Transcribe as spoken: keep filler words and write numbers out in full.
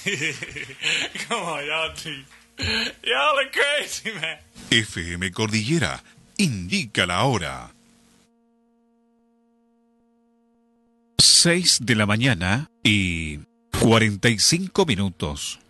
Come on, y'all too. Y'all are crazy, man. F M Cordillera indica la hora. Seis de la mañana y cuarenta y cinco minutos.